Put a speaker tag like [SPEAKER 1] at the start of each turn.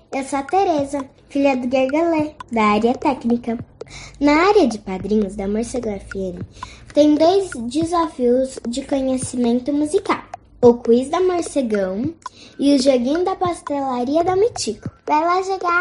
[SPEAKER 1] Eu sou a Tereza, filha do Gergalê, da área técnica. Na área de padrinhos da Morcego FM, tem 2 desafios de conhecimento musical. O quiz da Morcegão e o joguinho da pastelaria da Mitico. Vai lá jogar!